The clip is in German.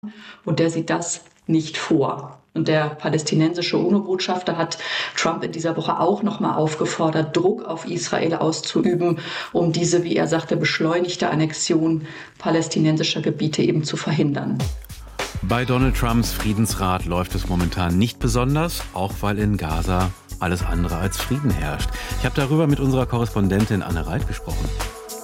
Und der sieht das nicht vor. Und der palästinensische UNO-Botschafter hat Trump in dieser Woche auch nochmal aufgefordert, Druck auf Israel auszuüben, um diese, wie er sagte, beschleunigte Annexion palästinensischer Gebiete eben zu verhindern. Bei Donald Trumps Friedensrat läuft es momentan nicht besonders, auch weil in Gaza alles andere als Frieden herrscht. Ich habe darüber mit unserer Korrespondentin Anne Reit gesprochen.